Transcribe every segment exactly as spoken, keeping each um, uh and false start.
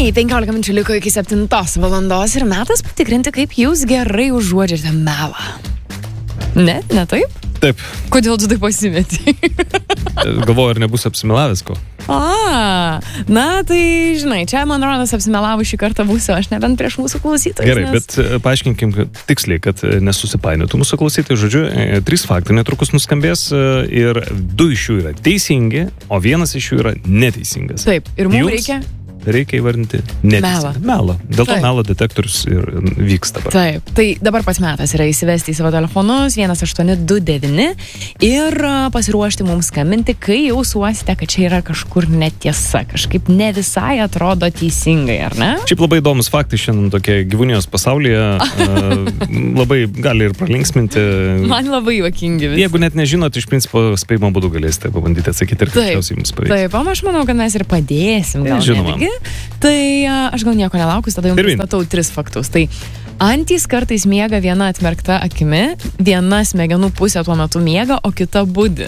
Gerai, penkiolika minučių liko iki septintos valandos ir metas patikrinti, kaip jūs gerai užuodžiate melą. Ne, ne taip? Taip. Kodėl tu taip pasimeti? Galvoju, ar nebus apsimelavęs ko. A, na tai, žinai, čia man rodas apsimelavus šį kartą būsiu, aš nebent prieš mūsų klausytojus. Gerai, nes... bet paaiškinkim tiksliai, kad nesusipainiotų mūsų klausytojai. Žodžiu, trys faktai netrukus nuskambės ir du iš jų yra teisingi, o vienas iš jų yra neteisingas. Taip, ir mums Jums reikia... reikia įvardinti neteisingą. Melą. Dėl to melo detektorius ir vyksta dabar. Taip, tai dabar pats metas yra įsivesti į savo telefonus vienas aštuoni du devyni ir pasiruošti mums skambinti, kai jau suosite, kad čia yra kažkur netiesa, kažkaip ne visai atrodo teisingai, ar ne? Šiaip labai įdomus faktai šiandien tokie gyvūnijos pasaulyje, labai gali ir pralinksminti. Man labai juokingi visi. Jeigu net nežinot, iš principo spėjimo būdų galėsite pabandyti atsakyti ir kažkiausiai jums pavyks. Taip, o aš manau, kad mes ir padėsim. Gal žinoma. Netgi. Tai aš gal nieko nelaukus, tada jums pristatau tris faktus. Tai antys kartais miega viena atmerkta akimi, viena smegenų pusė tuo metu miega, o kita budi.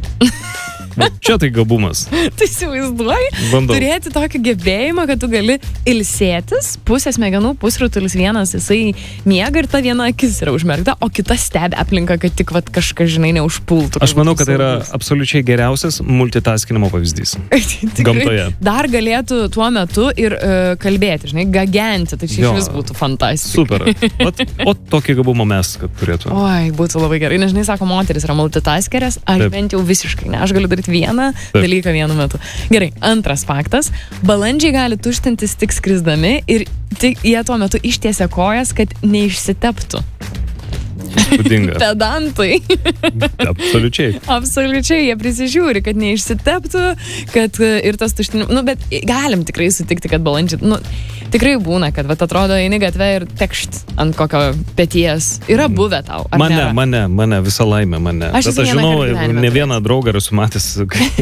Čia tai gabumas. Tu įsivaizduoji? Bandau. Turėti tokį gebėjimą, kad tu gali ilsėtis, pusė smegenų, pusrutulis vienas, jisai miega ir ta viena akis yra užmerkta, o kita stebi aplinką, kad tik vat, kažkas, žinai, neužpultų. Aš manau, kad tai yra absoliučiai geriausias multitaskinimo pavyzdys. Gamtoje. Dar galėtų tuo metu ir uh, kalbėti, žinai, gagenti, tai čia iš vis būtų fantastika. Super. O, o tokį gabumą mes, kad turėtų. Oi, būtų labai gerai. Nežinai, sako, moteris yra multitaskerės, aš Taip. bent jau visiškai ne. Aš galiu daryti vieną Taip. dalyką vienu metu. Gerai, antras faktas. Balandžiai gali tuštintis tik skrisdami ir tik jie tuo metu ištiesia kojas, kad neišsiteptų. Įspūdinga. Pedantai. Absoliučiai. Absoliučiai, jie prisižiūri, kad neišsiteptų, kad ir tas tuštinimas, nu, bet galim tikrai sutikti, kad balandžiai, nu, tikrai būna, kad, vat, atrodo, eini gatvę ir tekšt ant kokio peties. Yra buvę tau, ar mane, nėra? Mane, mane, visa laimė, mane. Aš, bet aš žinau, ne vieną draugą esu matęs.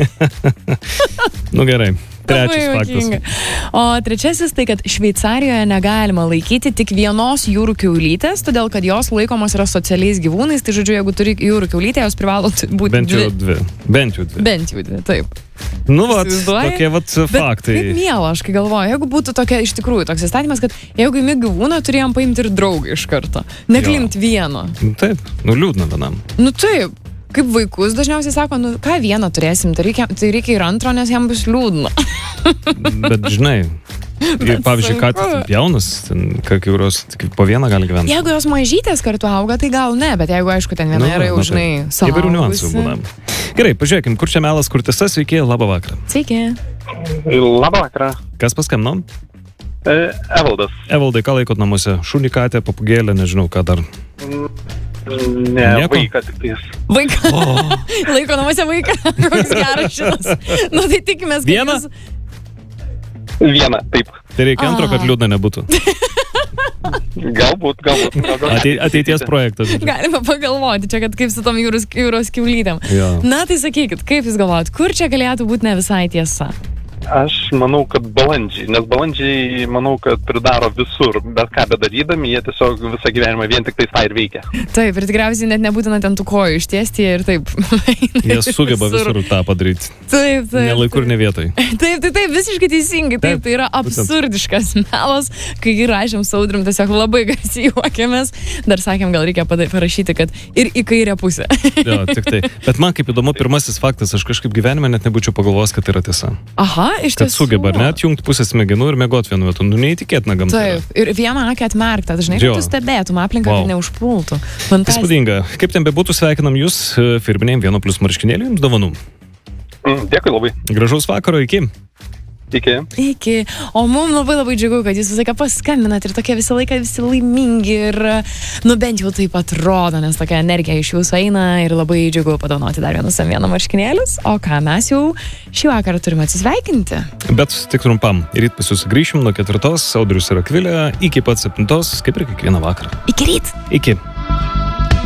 Nu gerai. Trečias faktas. O trečiasis tai, kad Šveicarijoje negalima laikyti tik vienos jūrų kiaulytės, todėl kad jos laikomos yra socialiais gyvūnais, tai žodžiu, jeigu turi jūrų kiaulytę, jos privalo būti bent jau dvi. Bent jau dvi. Bent jau dvi, taip. Nu, vat, tokie vat faktai. Bet kaip miela, aš kai galvoju, jeigu būtų tokia iš tikrųjų toks įstatymas, kad jeigu imi gyvūną, turėjom paimti ir draugą iš karto. Neklimt vieno. Taip, nu liūdna vienam. Nu taip. Kaip vaikus dažniausiai sako, nu ką vieną turėsim, tai reikia, tai reikia ir antro, nes jam bus liūdna. Bet žinai, ir pavyzdžiui, katės jaunas, kai kurios po vieną gali gyventi. Jeigu jos mažytės kartu auga, tai gal ne, bet jeigu aišku, ten viena nu, yra jau, žinai, suaugusi. Įvairių niuansų būna. Gerai, pažiūrėkim, kur čia melas, kur tiesa, sveiki, labą vakarą. Sveiki. Labą vakarą. Kas paskambino? E, Evaldas. Evaldai, ką laikot namuose? Šunį, katę, papugėlę, nežinau, ką dar. Ne, Nieko? Vaiką tik tais. Vaiką? Oh. Laiko namuose vaiką? Koks geras šitas. Nu tai tikimės, kad Vieną? Jūs... Vieną, taip. Tai reikia antro, kad liūdna nebūtų. Galbūt, galbūt. galbūt. Atei, ateities projektas. Galima pagalvoti, čia kad kaip su tom jūros, jūros kiaulytėm. Ja. Na tai sakykit, kaip jūs galvojat, kur čia galėtų būti ne visai tiesa? Aš manau, kad balandžiai, nes balandžiai, manau, kad pridaro visur, bet ką bedarydami, jie tiesiog visą gyvenimą vien tik tai tą ir veikia. Taip, ir tikriausiai net nebūtina ten tų kojų ištiesti ir taip. Jie sugeba visur, visur tą padaryti. Taip, taip. Ne laiku ir ne vietoj. Taip, taip, taip, visiškai teisingai. Taip, taip tai yra absurdiškas melas, kai rašėm su Audrium, tiesiog labai garsiai juokėmės. Dar sakėm, gal reikia parašyti, kad ir į kairę pusę. Jo, tik tai. Bet man kaip įdomu, pirmasis faktas, aš kažkaip gyvenime net nebūčiau pagalvojęs, kad tai yra tiesa. Aha. Kad sugeba, ar ne, atjungti pusę smegenų ir mėgoti vienu metu. Nu, neįtikėtina gamta. Taip, ir vieną akį atmerktą, dažnai, kad tu stebėtum aplinką, wow. Kad neužpultų. Įspūdinga. Kaip ten bebūtų, sveikinam jūs firminėm vieno plus marškinėlių jums dovanų. Mm, dėkui labai. Gražaus vakaro, iki. Iki. Iki. O mums labai labai džiugu, kad jūs visą laiką paskambinat ir tokie visą laiką visi laimingi ir, nu bent jau taip atrodo, nes tokia energija iš jūsų eina ir labai džiugu padovanoti dar vienus ant vieno marškinėlius. O ką, mes jau šį vakarą turime atsisveikinti. Bet tik trumpam. Ryt pas jūs grįšim nuo ketvirtos, Audrius ir Akvilė, iki pat septintos, kaip ir kiekvieną vakarą. Iki ryt. Iki.